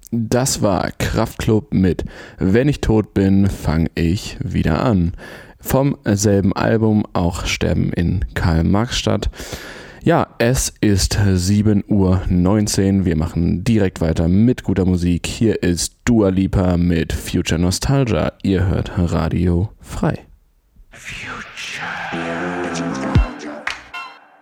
Das war Kraftklub mit Wenn ich tot bin, fang ich wieder an. Vom selben Album, auch Sterben in Karl-Marx-Stadt. Ja, es ist 7:19 Uhr. Wir machen direkt weiter mit guter Musik. Hier ist Dua Lipa mit Future Nostalgia. Ihr hört Radio frei. Future.